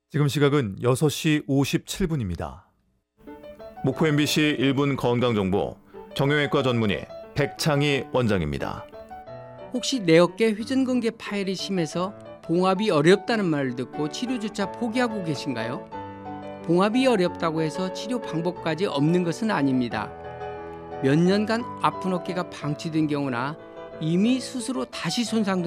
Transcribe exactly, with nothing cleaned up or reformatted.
지금 시각은 여섯 시 오십칠 분입니다. 목포 엠비씨 일 분 건강정보 정형외과 전문의 백창희 원장입니다. 혹시 내 어깨 회전근개 파열이 심해서 봉합이 어렵다는 말을 듣고 치료조차 포기하고 계신가요? 봉합이 어렵다고 해서 치료 방법까지 없는 것은 아닙니다. 몇 년간 아픈 어깨가 방치된 경우나 이미 스스로 다시 손상된